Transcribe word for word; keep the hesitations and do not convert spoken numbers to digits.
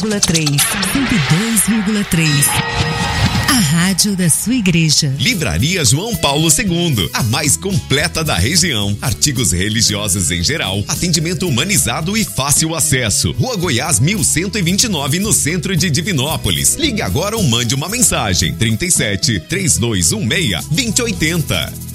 três, cento e dois vírgula três. A rádio da sua igreja. Livraria João Paulo segundo, a mais completa da região. Artigos religiosos em geral, atendimento humanizado e fácil acesso. Rua Goiás mil cento e vinte e nove, no centro de Divinópolis. Ligue agora ou mande uma mensagem. trinta e sete, três dois um seis, dois zero oito zero.